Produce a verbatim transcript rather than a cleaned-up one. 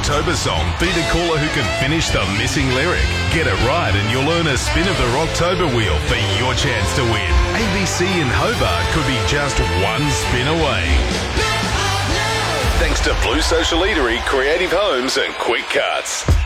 Rocktober song. Be the caller who can finish the missing lyric. Get it right and you'll earn a spin of the Rocktober wheel for your chance to win. A B C in Hobart could be just one spin away. Thanks to Blue Social Eatery, Creative Homes and Quick Cuts.